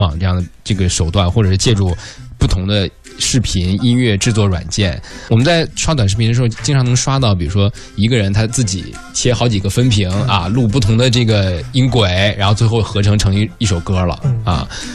网这样的这个手段，或者是借助不同的视频、音乐制作软件。我们在刷短视频的时候，经常能刷到，比如说一个人他自己切好几个分屏啊，录不同的这个音轨，然后最后合成成一首歌了啊。